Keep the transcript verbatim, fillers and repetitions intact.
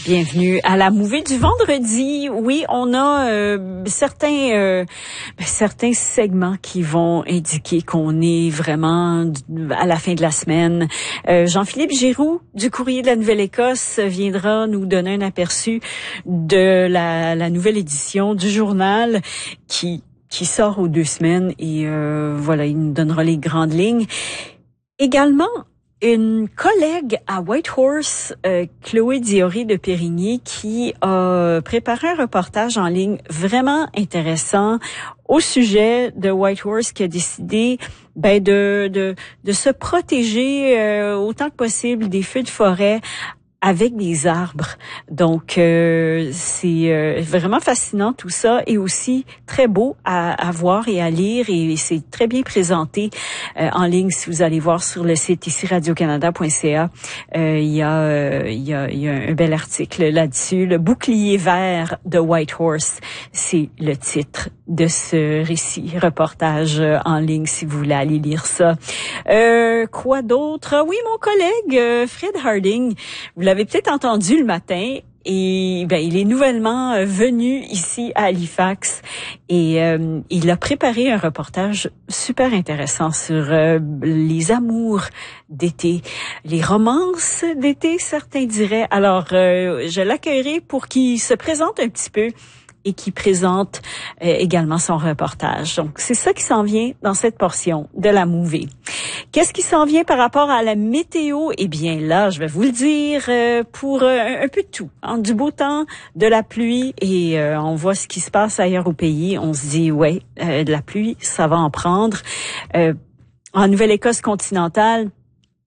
Bienvenue à la Mouvée du vendredi. Oui, on a euh, certains euh, certains segments qui vont indiquer qu'on est vraiment à la fin de la semaine. Euh, Jean-Philippe Giroux du Courrier de la Nouvelle-Écosse viendra nous donner un aperçu de la, la nouvelle édition du journal qui qui sort aux deux semaines et euh, voilà, il nous donnera les grandes lignes. Également, une collègue à Whitehorse, euh, Chloé Diori de Périgny, qui a préparé un reportage en ligne vraiment intéressant au sujet de Whitehorse, qui a décidé ben de de de se protéger euh, autant que possible des feux de forêt avec des arbres. Donc, euh, c'est euh, vraiment fascinant tout ça et aussi très beau à, à voir et à lire et c'est très bien présenté euh, en ligne. Si vous allez voir sur le site ici radio canada point c a, euh, il y a euh, il y a il y a un bel article là-dessus. Le bouclier vert de Whitehorse, c'est le titre de ce récit, reportage en ligne si vous voulez aller lire ça. Euh, quoi d'autre? Oui, mon collègue euh, Fred Harding, vous l'avez peut-être entendu le matin, et ben il est nouvellement venu ici à Halifax et euh, il a préparé un reportage super intéressant sur euh, les amours d'été, les romances d'été, certains diraient. Alors, euh, je l'accueillerai pour qu'il se présente un petit peu et qui présente euh, également son reportage. Donc, c'est ça qui s'en vient dans cette portion de la Mouvée. Qu'est-ce qui s'en vient par rapport à la météo? Eh bien, là, je vais vous le dire, euh, pour euh, un peu de tout. Hein, du beau temps, de la pluie, et euh, on voit ce qui se passe ailleurs au pays. On se dit, ouais, euh, de la pluie, ça va en prendre. Euh, En Nouvelle-Écosse continentale,